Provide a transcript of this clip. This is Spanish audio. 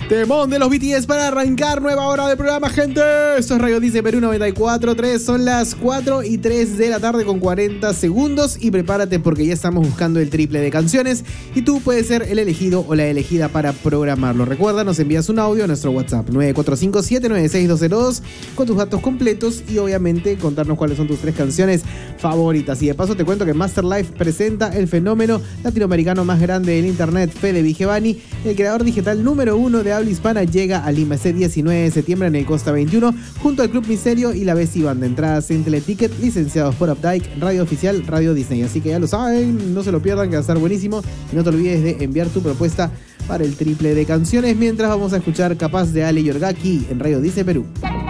Temón de los BTS para arrancar nueva hora de programa, gente. Esto es Radio Dice Perú 94.3. Son las 4:03 de la tarde con 40 segundos. Y prepárate porque ya estamos buscando el triple de canciones. Y tú puedes ser el elegido o la elegida para programarlo. Recuerda, nos envías un audio a nuestro WhatsApp 945-796-202 con tus datos completos. Y obviamente contarnos cuáles son tus 3 canciones favoritas. Y de paso te cuento que Master Life presenta el fenómeno latinoamericano más grande del internet, Fede Vigevani, el creador digital número 1 de habla hispana, llega a Lima ese 19 de septiembre en el Costa 21 junto al Club Misterio y la Bessie Band. Entradas en Teleticket, licenciados por Updike, Radio Oficial, Radio Disney. Así que ya lo saben, no se lo pierdan, que va a estar buenísimo. Y no te olvides de enviar tu propuesta para el triple de canciones, mientras vamos a escuchar Capaz de Ale Yorgaki en Radio Dice Perú.